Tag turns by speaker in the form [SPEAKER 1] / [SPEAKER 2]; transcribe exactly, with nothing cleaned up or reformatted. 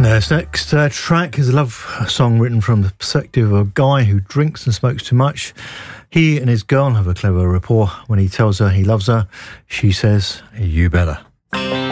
[SPEAKER 1] Uh, this next uh, track is a love song written from the perspective of a guy who drinks and smokes too much. He and his girl have a clever rapport. When he tells her he loves her, she says, "You better."